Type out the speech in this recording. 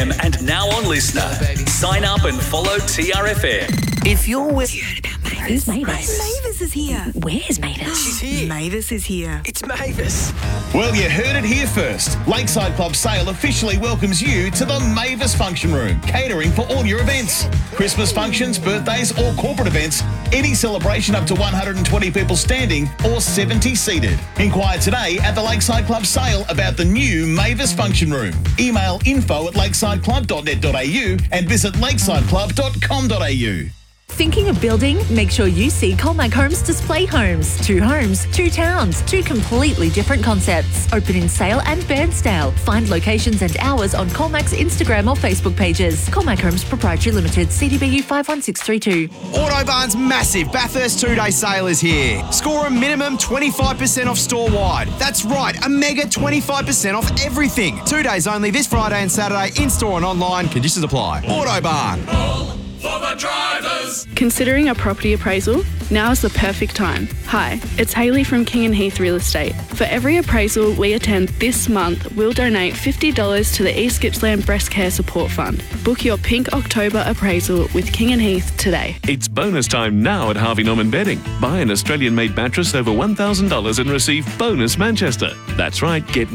FM and now on Listener. Sign up and follow TRFM. If you're with... Who's Mavis? Mavis is here. Where's Mavis? She's here. Mavis is here. It's Mavis. Well, you heard it here first. Lakeside Club Sale officially welcomes you to the Mavis Function Room, catering for all your events. Christmas functions, birthdays or corporate events, any celebration up to 120 people standing or 70 seated. Inquire today at the Lakeside Club Sale about the new Mavis Function Room. Email info@lakesideclub.net.au and visit lakesideclub.com.au. Thinking of building? Make sure you see Colmac Homes Display Homes. 2 homes, 2 towns, 2 completely different concepts. Open in Sale and Bairnsdale. Find locations and hours on Colmac's Instagram or Facebook pages. Colmac Homes Proprietary Limited, CDBU 51632. Autobarn's massive Bathurst 2-day sale is here. Score a minimum 25% off store-wide. That's right, a mega 25% off everything. 2 days only this Friday and Saturday, in-store and online. Conditions apply. Autobarn. For the drivers. Considering a property appraisal? Now is the perfect time. Hi, it's Hayley from King and Heath Real Estate. For every appraisal we attend this month, we'll donate $50 to the East Gippsland Breast Care Support Fund. Book your Pink October appraisal with King and Heath today. It's bonus time now at Harvey Norman Bedding. Buy an Australian-made mattress over $1,000 and receive bonus Manchester. That's right, get